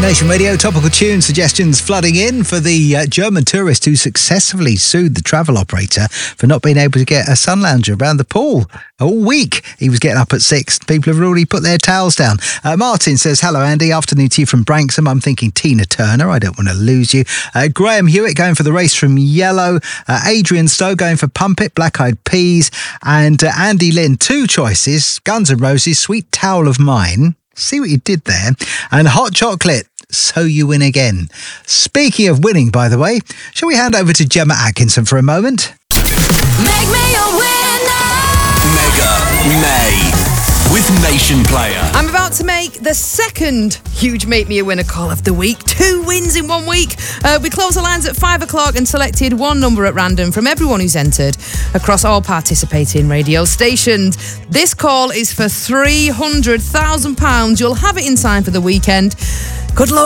Nation Radio, topical tune suggestions flooding in for the German tourist who successfully sued the travel operator for not being able to get a sun lounger around the pool all week. He was getting up at 6. People have already put their towels down. Martin says, hello, Andy. Afternoon to you from Branksome. I'm thinking Tina Turner. I don't want to lose you. Graham Hewitt going for The Race from Yellow. Adrian Stowe going for Pump It, Black Eyed Peas. And Andy Lynn, 2 choices. Guns N' Roses, Sweet Towel of Mine. See what you did there. And Hot Chocolate, So You Win Again. Speaking of winning, by the way, shall we hand over to Gemma Atkinson for a moment? Make me a winner! Mega May with Nation Player. I'm about to make the second huge Make Me a Winner call of the week. 2 wins in 1 week. We closed the lines at 5 o'clock and selected one number at random from everyone who's entered across all participating radio stations. This call is for £300,000. You'll have it in time for the weekend. Good luck.